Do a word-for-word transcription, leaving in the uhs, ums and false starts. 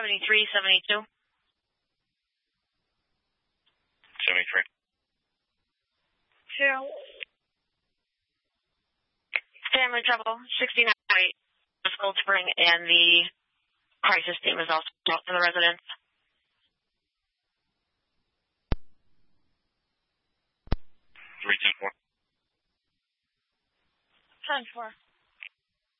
seventy-three, seventy-two. seventy-three. Two. Family trouble, sixty-nine. Cold Spring, and the crisis team is also out for the residents. three ten four. ten four.